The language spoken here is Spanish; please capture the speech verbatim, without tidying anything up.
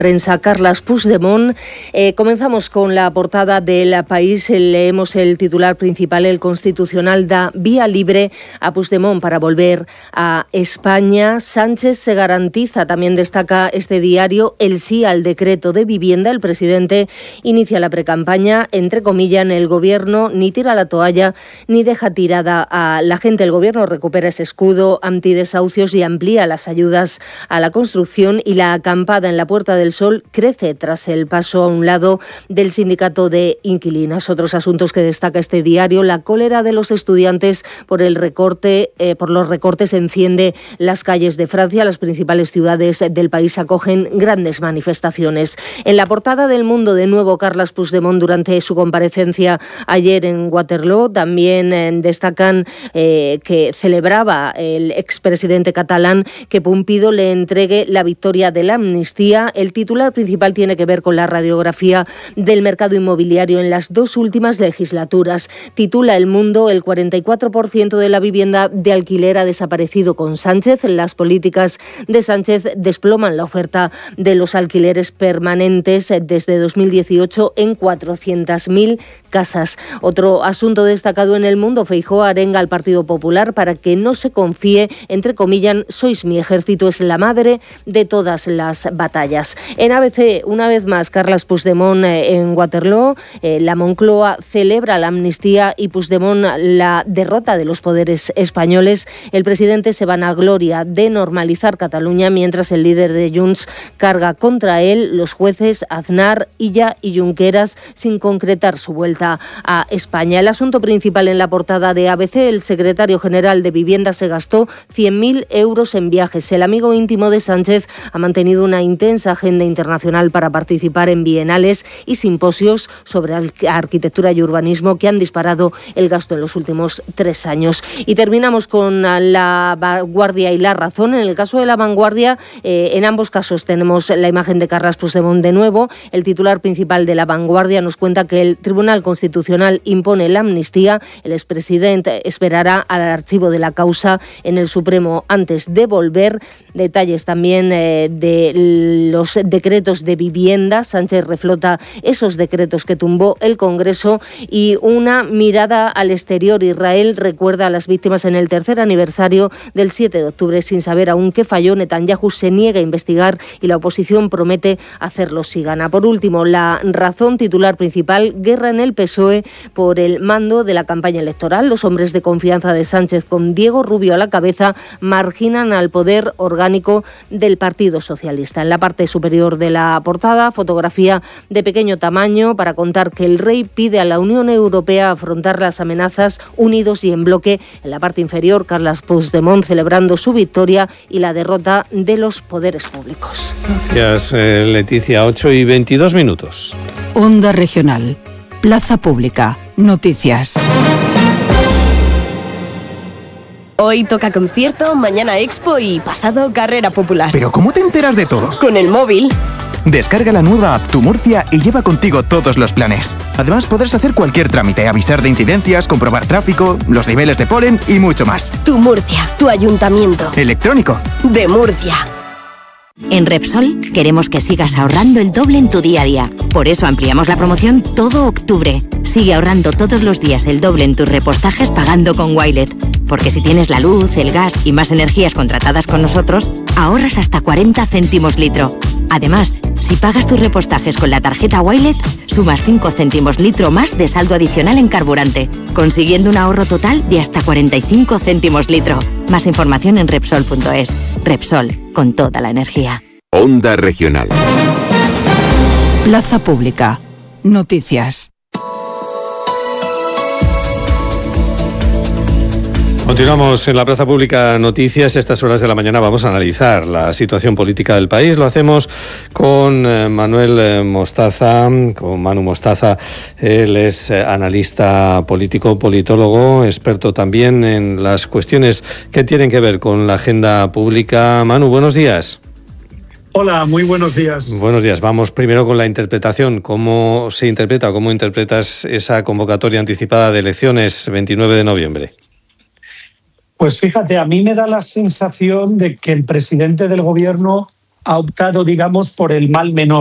Prensa Carles Puigdemont. Eh, comenzamos con la portada del País. Leemos el titular principal: el Constitucional da vía libre a Puigdemont para volver a España. Sánchez se garantiza, también destaca este diario, el sí al decreto de vivienda. El presidente inicia la precampaña, entre comillas, el gobierno ni tira la toalla ni deja tirada a la gente. El gobierno recupera ese escudo antidesahucios y amplía las ayudas a la construcción, y la acampada en la Puerta del Sol crece tras el paso a un lado del sindicato de inquilinas. Otros asuntos que destaca este diario: la cólera de los estudiantes por el recorte, eh, por los recortes enciende las calles de Francia. Las principales ciudades del país acogen grandes manifestaciones. En la portada del Mundo, de nuevo, Carles Puigdemont durante su comparecencia ayer en Waterloo. También eh, destacan eh, que celebraba el expresidente catalán que Pumpido le entregue la victoria de la amnistía. El titular principal tiene que ver con la radiografía del mercado inmobiliario en las dos últimas legislaturas. Titula El Mundo: el cuarenta y cuatro por ciento de la vivienda de alquiler ha desaparecido con Sánchez. Las políticas de Sánchez desploman la oferta de los alquileres permanentes desde dos mil dieciocho en cuatrocientas mil casas. Otro asunto destacado en El Mundo: Feijóo arenga al Partido Popular para que no se confíe, entre comillas, sois mi ejército, es la madre de todas las batallas. En A B C, una vez más, Carles Puigdemont eh, en Waterloo. Eh, la Moncloa celebra la amnistía y Puigdemont la derrota de los poderes españoles. El presidente se vanagloria de normalizar Cataluña, mientras el líder de Junts carga contra él. Los jueces Aznar, Illa y Junqueras, sin concretar su vuelta a España. El asunto principal en la portada de A B C: el secretario general de Vivienda se gastó cien mil euros en viajes. El amigo íntimo de Sánchez ha mantenido una intensa agenda internacional para participar en bienales y simposios sobre arquitectura y urbanismo que han disparado el gasto en los últimos tres años. Y terminamos con La Vanguardia y La Razón. En el caso de La Vanguardia, eh, en ambos casos tenemos la imagen de Carles Puigdemont de nuevo. El titular principal de La Vanguardia nos cuenta que el Tribunal Constitucional impone la amnistía. El expresidente esperará al archivo de la causa en el Supremo antes de volver. Detalles también eh, de los decretos de vivienda. Sánchez reflota esos decretos que tumbó el Congreso, y una mirada al exterior. Israel recuerda a las víctimas en el tercer aniversario del siete de octubre. Sin saber aún qué falló, Netanyahu se niega a investigar y la oposición promete hacerlo si gana. Por último, La Razón, titular principal: guerra en el P S O E por el mando de la campaña electoral. Los hombres de confianza de Sánchez, con Diego Rubio a la cabeza, marginan al poder orgánico del Partido Socialista. En la parte superior de la portada, fotografía de pequeño tamaño para contar que el rey pide a la Unión Europea afrontar las amenazas unidos y en bloque. En la parte inferior, Carles Puigdemont celebrando su victoria y la derrota de los poderes públicos. Gracias, eh, Leticia. ocho y veintidós minutos. Onda Regional. Plaza Pública. Noticias. Hoy toca concierto, mañana expo y pasado carrera popular. ¿Pero cómo te enteras de todo? Con el móvil. Descarga la nueva app Tu Murcia y lleva contigo todos los planes. Además, podrás hacer cualquier trámite, avisar de incidencias, comprobar tráfico, los niveles de polen y mucho más. Tu Murcia, tu ayuntamiento. Electrónico. De Murcia. En Repsol queremos que sigas ahorrando el doble en tu día a día. Por eso ampliamos la promoción todo octubre. Sigue ahorrando todos los días el doble en tus repostajes pagando con Wilet. Porque si tienes la luz, el gas y más energías contratadas con nosotros, ahorras hasta cuarenta céntimos litro. Además, si pagas tus repostajes con la tarjeta Wilet, sumas cinco céntimos litro más de saldo adicional en carburante, consiguiendo un ahorro total de hasta cuarenta y cinco céntimos litro. Más información en Repsol punto es. Repsol, con toda la energía. Onda Regional. Plaza Pública. Noticias. Continuamos en la Plaza Pública Noticias. Estas horas de la mañana vamos a analizar la situación política del país. Lo hacemos con eh, Manuel eh, Mostaza, con Manu Mostaza. Él es eh, analista político, politólogo, experto también en las cuestiones que tienen que ver con la agenda pública. Manu, buenos días. Hola, muy buenos días. Buenos días. Vamos primero con la interpretación. ¿Cómo se interpreta o cómo interpretas esa convocatoria anticipada de elecciones veintinueve de noviembre? Pues fíjate, a mí me da la sensación de que el presidente del gobierno ha optado, digamos, por el mal menor.